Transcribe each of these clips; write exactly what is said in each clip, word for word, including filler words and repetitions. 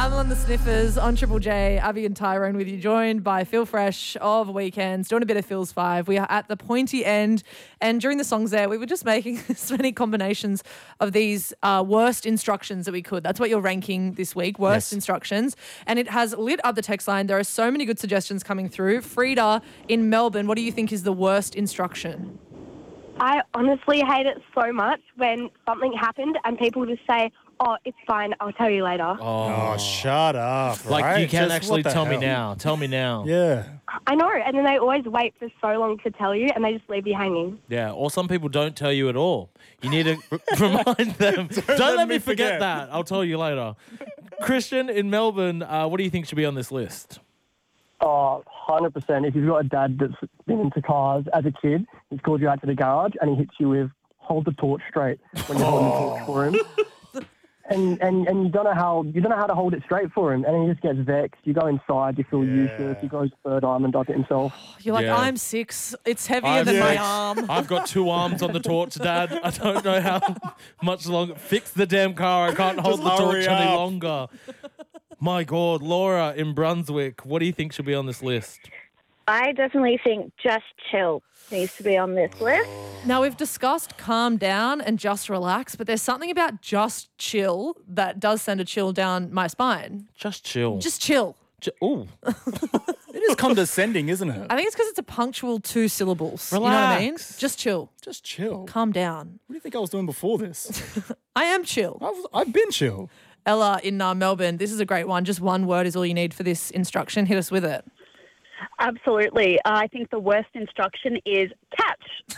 Amel and the Sniffers on Triple J. Abby and Tyrone with you, joined by Phil Fresh of Weekends, doing a bit of Phil's Five. We are at the pointy end, and during the songs there, we were just making so many combinations of these uh, worst instructions that we could. That's what you're ranking this week, worst Yes. instructions, and it has lit up the text line. There are so many good suggestions coming through. Frida in Melbourne, what do you think is the worst instruction? I honestly hate it so much when something happened and people just say, oh, it's fine, I'll tell you later. Oh, shut up. Like, right? you can't Just actually what the tell me hell? now. Tell me now. Yeah. I know, and then they always wait for so long to tell you and they just leave you hanging. Yeah, or some people don't tell you at all. You need to r- remind them. Don't, let, let me me forget forget. that. I'll tell you later. Christian in Melbourne, uh, what do you think should be on this list? Oh, one hundred percent. If you've got a dad that's been into cars as a kid, he's called you out to the garage and he hits you with, hold the torch straight when you're holding the torch for him. And, and and you don't know how you don't know how to hold it straight for him, and then he just gets vexed. You go inside, you feel Yeah. useless. He goes third arm and does it himself. You're like, Yeah. I'm six. It's heavier I'm than my six. arm. I've got two arms on the torch, Dad. I don't know how much longer. Fix the damn car. I can't hold Just the torch hurry any up. longer. My God, Laura in Brunswick, what do you think should be on this list? I definitely think just chill needs to be on this list. Now, we've discussed calm down and just relax, but there's something about just chill that does send a chill down my spine. Just chill. Just chill. Ch- Ooh, It is condescending, isn't it? I think it's because it's a punctual two syllables. You know what I mean? Relax. Just chill. Just chill. Calm down. What do you think I was doing before this? I am chill. I've, I've been chill. Ella in uh, Melbourne, this is a great one. Just one word is all you need for this instruction. Hit us with it. Absolutely. Uh, I think the worst instruction is catch.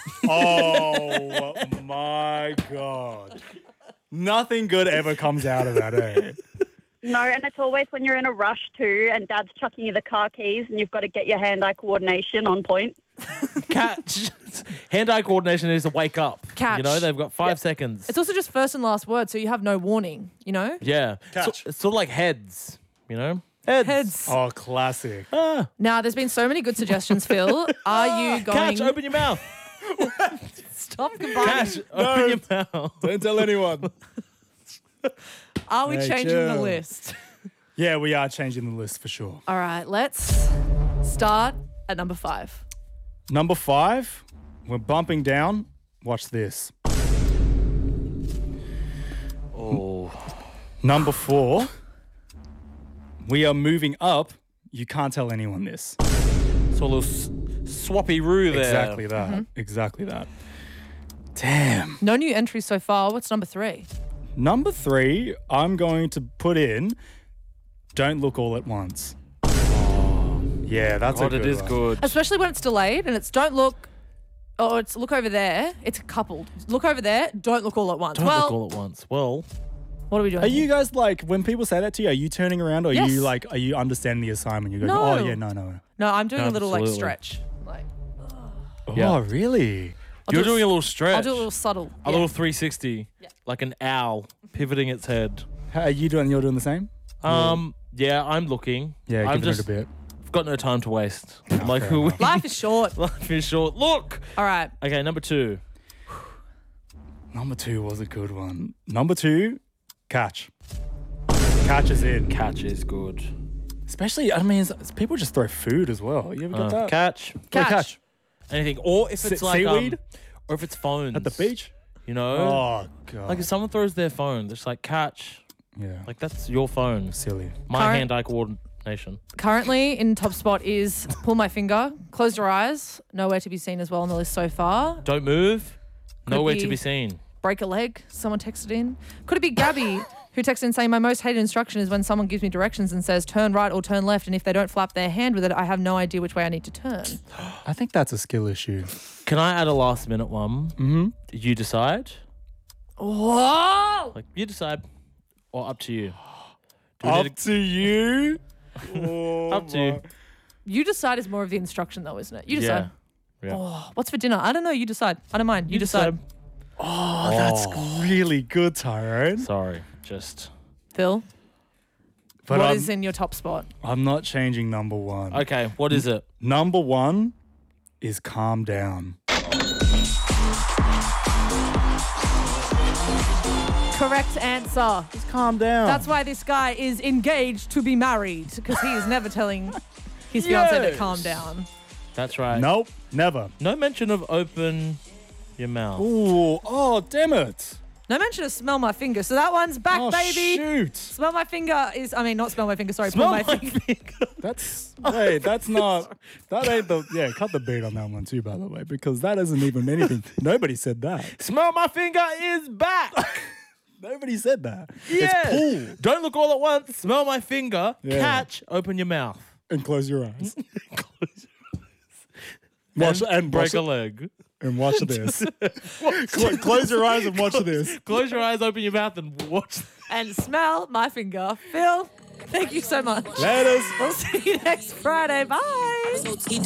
Oh, my God. Nothing good ever comes out of that, eh? No, and it's always when you're in a rush too and Dad's chucking you the car keys and you've got to get your hand-eye coordination on point. catch. Hand-eye coordination is to wake up. Catch. You know, they've got five seconds. It's also just first and last word, so you have no warning, you know? yeah. Catch. So, it's sort of like heads, you know? Heads. Heads. Oh, classic. Ah, Now, there's been so many good suggestions, Phil. Are you going... catch, open your mouth. Stop combining. Catch, open your mouth. Don't tell anyone. Are we Hey, changing the chill. list? Yeah, we are changing the list for sure. All right, let's start at number five. Number five, we're bumping down. Watch this. Oh. Number four, we are moving up. You can't tell anyone this. So a little s- swappy roo there. Exactly that. Exactly that. Damn. No new entries so far. What's number three? Number three, I'm going to put in don't look all at once. Oh, yeah, that's God, a good it is one. good. Especially when it's delayed and it's don't look, or it's look over there. It's coupled. Look over there. Don't look all at once. Don't well, look all at once. Well, what are we doing? Are here? you guys like, when people say that to you, are you turning around or are Yes. you like, are you understanding the assignment? You go, No. oh, yeah, no, no. No, I'm doing a little like Absolutely. stretch. Like Yeah. Oh, really? I'll you're do a- doing a little stretch. I'll do a little subtle. A yeah. little three sixty. Like an owl pivoting its head. How are you doing? You're doing the same? Um, yeah, I'm looking. Yeah, I'm give just, it a bit. I've got no time to waste. I'm like, fair who? enough. Life is short. Life is short. Look. All right. Okay, number two. Number two was a good one. Number two, catch. Catch is in. Catch is good. Especially, I mean, it's- people just throw food as well. You ever got Uh, that? catch. Catch. catch. Anything. Or if it's Se- like seaweed? um, or if it's phones At the beach? You know. Oh, God. Like if someone throws their phone, it's like catch. yeah. Like that's your phone. Silly. My Current- hand-eye coordination. Currently in top spot is pull my finger, close your eyes, nowhere to be seen as well on the list so far. Don't move. Could Nowhere be- to be seen. Break a leg, someone texted in. Could it be Gabby who texted in saying my most hated instruction is when someone gives me directions and says turn right or turn left, and if they don't flap their hand with it, I have no idea which way I need to turn. I think that's a skill issue. Can I add a last minute one? Mm-hmm. You decide. Whoa! Like you decide, or up to you. Do we need Up to you. to- up to you. You decide is more of the instruction though, isn't it? You decide. Yeah. Yeah. Oh, what's for dinner? I don't know. You decide. I don't mind. You, decide. Oh, that's really good, Tyrone. Sorry, just Phil, But what I'm, is in your top spot? I'm not changing number one. okay. What is it? Number one is calm down. correct answer. Just calm down. That's why this guy is engaged to be married, because he is never telling his fiance to Yes. calm down. That's right. Nope, never. No mention of open your mouth. Ooh, oh, damn it. No mention of smell my finger. So that one's back, Oh, baby. shoot. Smell my finger is, I mean, not smell my finger, sorry, Smell pull my, my finger. finger. That's, wait, that's not, that ain't the, yeah, cut the beat on that one too, by the way, because that isn't even anything. Nobody said that. Smell my finger is back. Nobody said that. Yes. It's pull. Don't look all at once. Smell my finger. Yeah. Catch. Open your mouth. And close your eyes. Close Watch, and, and break watch, a leg. and watch this. Cl- close your eyes and watch this. Close your eyes, open your mouth, and watch. And smell my finger. Phil, thank you so much. Let us. We'll see you next Friday. Bye.